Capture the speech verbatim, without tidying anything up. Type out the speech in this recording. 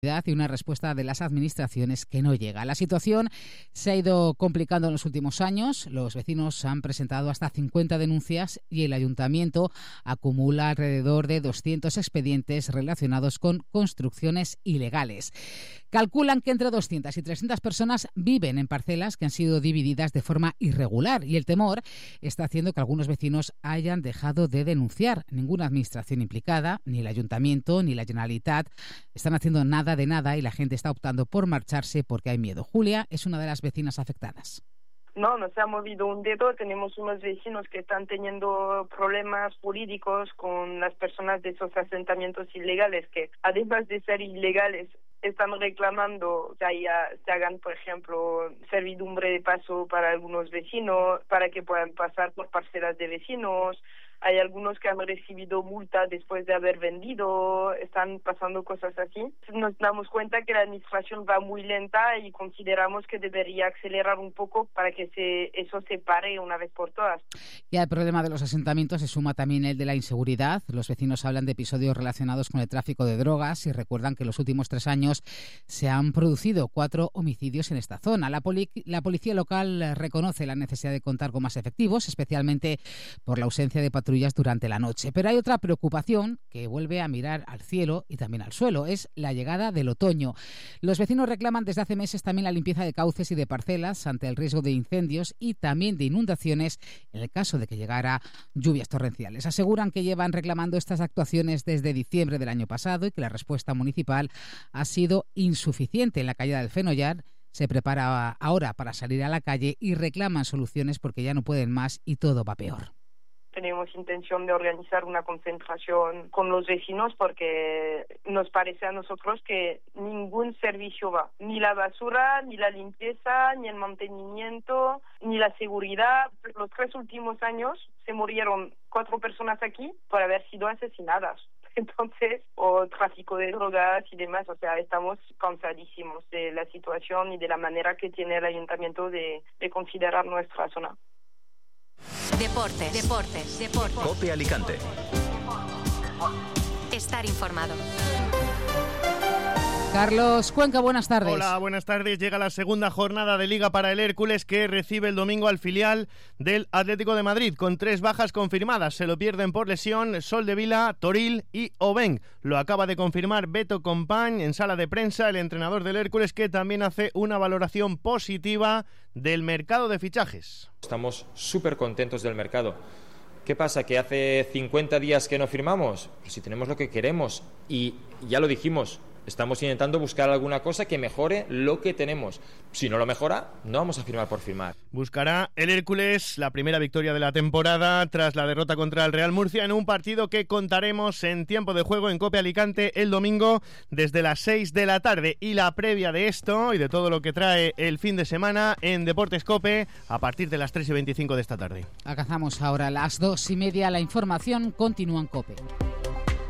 y una respuesta de las administraciones que no llega. La situación se ha ido complicando en los últimos años. Los vecinos han presentado hasta cincuenta denuncias y el ayuntamiento acumula alrededor de doscientos expedientes relacionados con construcciones ilegales. Calculan que entre doscientas y trescientas personas viven en parcelas que han sido divididas de forma irregular y el temor está haciendo que algunos vecinos hayan dejado de denunciar. Ninguna administración implicada, ni el ayuntamiento ni la Generalitat, están haciendo nada de nada y la gente está optando por marcharse porque hay miedo. Julia es una de las vecinas afectadas. No, no se ha movido un dedo. Tenemos unos vecinos que están teniendo problemas jurídicos con las personas de esos asentamientos ilegales que, además de ser ilegales, están reclamando que haya, se hagan, por ejemplo, servidumbre de paso para algunos vecinos, para que puedan pasar por parcelas de vecinos. Hay algunos que han recibido multa después de haber vendido, están pasando cosas así. Nos damos cuenta que la administración va muy lenta y consideramos que debería acelerar un poco para que se, eso se pare una vez por todas. Y al problema de los asentamientos se suma también el de la inseguridad. Los vecinos hablan de episodios relacionados con el tráfico de drogas y recuerdan que en los últimos tres años se han producido cuatro homicidios en esta zona. La, poli- la policía local reconoce la necesidad de contar con más efectivos, especialmente por la ausencia de patrullas durante la noche. Pero hay otra preocupación que vuelve a mirar al cielo y también al suelo, es la llegada del otoño. Los vecinos reclaman desde hace meses también la limpieza de cauces y de parcelas ante el riesgo de incendios y también de inundaciones en el caso de que llegara lluvias torrenciales. Aseguran que llevan reclamando estas actuaciones desde diciembre del año pasado y que la respuesta municipal ha sido insuficiente. En la calle del Fenollar se prepara ahora para salir a la calle y reclaman soluciones porque ya no pueden más y todo va peor. Tenemos intención de organizar una concentración con los vecinos porque nos parece a nosotros que ningún servicio va, ni la basura, ni la limpieza, ni el mantenimiento, ni la seguridad. Los tres últimos años se murieron cuatro personas aquí por haber sido asesinadas. Entonces, o tráfico de drogas y demás, o sea, estamos cansadísimos de la situación y de la manera que tiene el ayuntamiento de, de considerar nuestra zona. Deportes, deportes, deportes. COPE Alicante. Estar informado. Carlos Cuenca, buenas tardes. Hola, buenas tardes. Llega la segunda jornada de Liga para el Hércules, que recibe el domingo al filial del Atlético de Madrid, con tres bajas confirmadas. Se lo pierden por lesión Soldevila, Toril y Oben. Lo acaba de confirmar Beto Compañ en sala de prensa, el entrenador del Hércules, que también hace una valoración positiva del mercado de fichajes. Estamos súper contentos del mercado. ¿Qué pasa? ¿Que hace cincuenta días que no firmamos? Pues si tenemos lo que queremos y ya lo dijimos, estamos intentando buscar alguna cosa que mejore lo que tenemos. Si no lo mejora, no vamos a firmar por firmar. Buscará el Hércules la primera victoria de la temporada tras la derrota contra el Real Murcia en un partido que contaremos en tiempo de juego en COPE Alicante el domingo desde las seis de la tarde. Y la previa de esto y de todo lo que trae el fin de semana en Deportes COPE a partir de las tres y veinticinco de esta tarde. Alcanzamos ahora las dos y media. La información continúa en COPE.